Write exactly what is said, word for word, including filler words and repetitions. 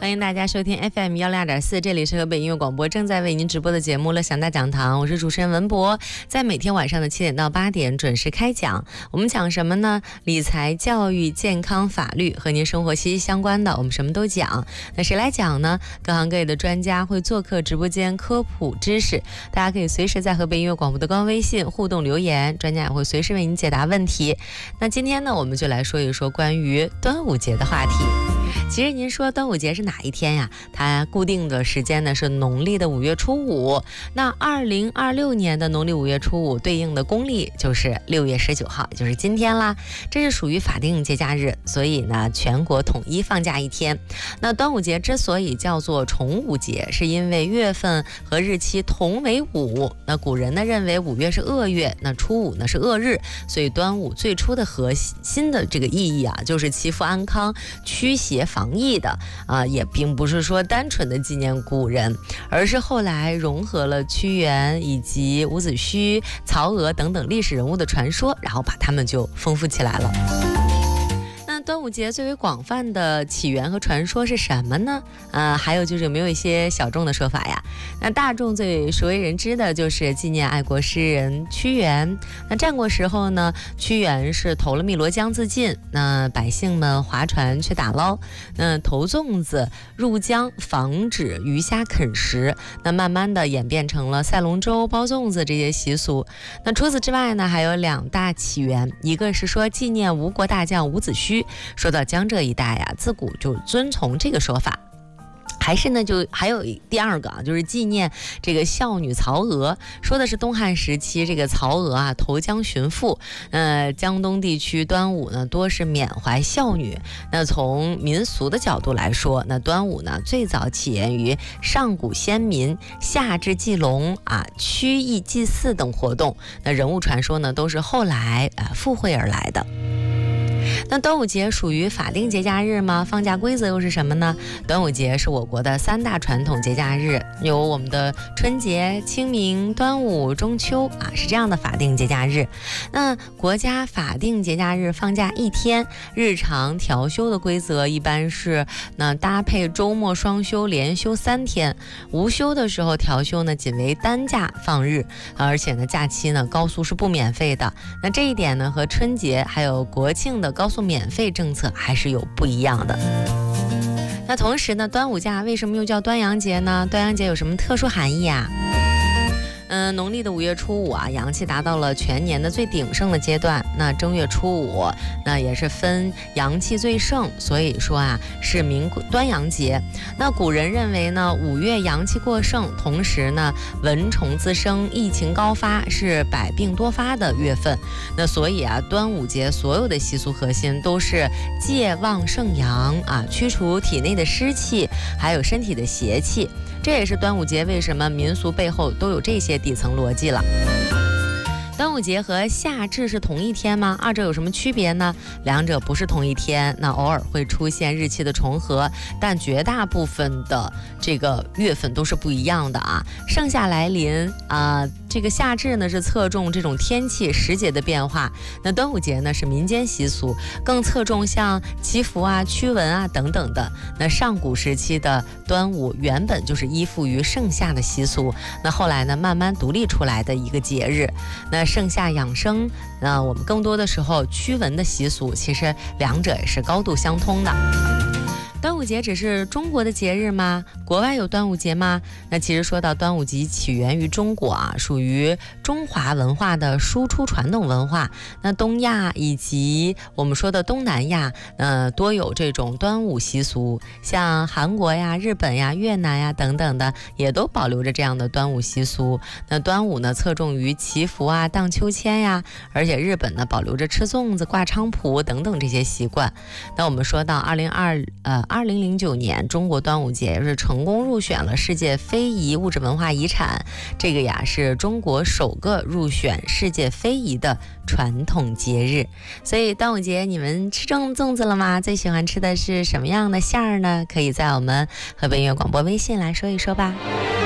欢迎大家收听 F M 幺零二点四，这里是河北音乐广播正在为您直播的节目《乐享大讲堂》，我是主持人文博，在每天晚上的七点到八点准时开讲。我们讲什么呢？理财、教育、健康、法律，和您生活息息相关的，我们什么都讲。那谁来讲呢？各行各业的专家会做客直播间科普知识，大家可以随时在河北音乐广播的官微信互动留言，专家也会随时为您解答问题。那今天呢，我们就来说一说关于端午节的话题。其实您说端午节是哪一天呀？它固定的时间呢是农历的五月初五。那二零二六年的农历五月初五对应的公历就是六月十九号，也就是今天啦。这是属于法定节假日，所以呢全国统一放假一天。那端午节之所以叫做重五节，是因为月份和日期同为五。那古人呢认为五月是恶月，那初五呢是恶日，所以端午最初的核心的这个意义啊，就是祈福安康、驱邪防疫的啊，也并不是说单纯的纪念古人，而是后来融合了屈原以及伍子胥、曹娥等等历史人物的传说，然后把他们就丰富起来了。端午节最为广泛的起源和传说是什么呢？呃，还有就是有没有一些小众的说法呀？那大众最熟为人知的就是纪念爱国诗人屈原。那战国时候呢，屈原是投了汨罗江自尽，那百姓们划船去打捞，那投粽子入江，防止鱼虾啃食。那慢慢的演变成了赛龙舟、包粽子这些习俗。那除此之外呢，还有两大起源，一个是说纪念吴国大将伍子胥。说到江浙一带呀，自古就遵从这个说法。还是呢，就还有第二个啊，就是纪念这个孝女曹娥，说的是东汉时期这个曹娥啊投江寻父。呃，江东地区端午呢多是缅怀孝女。那从民俗的角度来说，那端午呢最早起源于上古先民，夏至祭龙啊、曲艺祭祀等活动。那人物传说呢都是后来啊附会而来的。那端午节属于法定节假日吗？放假规则又是什么呢？端午节是我国的三大传统节假日，有我们的春节、清明、端午、中秋啊，是这样的法定节假日。那国家法定节假日放假一天，日常调休的规则一般是那搭配周末双休，连休三天。无休的时候调休呢，仅为单假放日，而且呢假期呢高速是不免费的。那这一点呢和春节还有国庆的高速免费政策还是有不一样的。那同时呢，端午假为什么又叫端阳节呢？端阳节有什么特殊含义啊？嗯，农历的五月初五啊，阳气达到了全年的最鼎盛的阶段。那正月初五，那也是分阳气最盛，所以说啊，是名端阳节。那古人认为呢，五月阳气过盛，同时呢，蚊虫滋生，疫情高发，是百病多发的月份。那所以啊，端午节所有的习俗核心都是戒旺盛阳啊，驱除体内的湿气，还有身体的邪气。这也是端午节为什么民俗背后都有这些底层逻辑了。端午节和夏至是同一天吗？二者有什么区别呢？两者不是同一天，那偶尔会出现日期的重合，但绝大部分的这个月份都是不一样的啊。盛夏来临啊、呃，这个夏至呢是侧重这种天气时节的变化，那端午节呢是民间习俗，更侧重像祈福啊、驱蚊啊等等的。那上古时期的端午原本就是依附于盛夏的习俗，那后来呢慢慢独立出来的一个节日。那盛夏养生，那我们更多的时候驱蚊的习俗，其实两者也是高度相通的。端午节只是中国的节日吗？国外有端午节吗？那其实说到端午节起源于中国啊，属于中华文化的输出传统文化。那东亚以及我们说的东南亚，呃，多有这种端午习俗，像韩国呀、日本呀、越南呀等等的，也都保留着这样的端午习俗。那端午呢，侧重于祈福啊、荡秋千呀，而且日本呢，保留着吃粽子、挂菖蒲等等这些习惯。那我们说到二零二呃。二零零九年，中国端午节是成功入选了世界非遗物质文化遗产，这个呀是中国首个入选世界非遗的传统节日。所以端午节你们吃粽粽子了吗？最喜欢吃的是什么样的馅儿呢？可以在我们河北音乐广播微信来说一说吧。